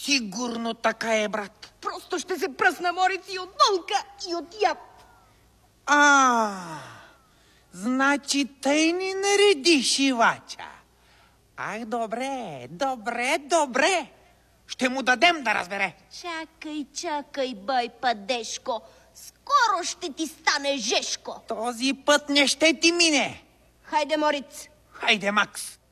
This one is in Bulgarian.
Сигурно така е, брат. Просто ще се пръсна, Морец, и от болка, и от яд. Значи тъй ни нареди шивача. Ах, добре. Ще му дадем да разбере. Чакай, бай Падешко. Скоро ще ти стане жешко. Този път не ще ти мине. Хайде, Морец. Хайде, Макс.